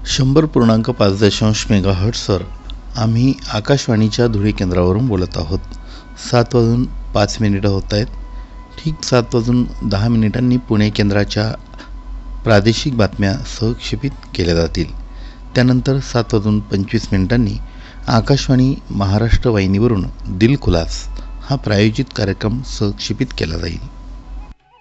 100.5 मेगाहर्ट्झवर आम्ही आकाशवाणीच्या धुळे केंद्रावरून बोलत आहोत. 7:05 होत आहेत. ठीक 7:10 पुणे केंद्राच्या प्रादेशिक बातम्या सहक्षेपित केल्या जातील. त्यानंतर 7:25 आकाशवाणी महाराष्ट्र वाहिनीवरून दिल खुलास हा प्रायोजित कार्यक्रम सहक्षेपित केला जाईल.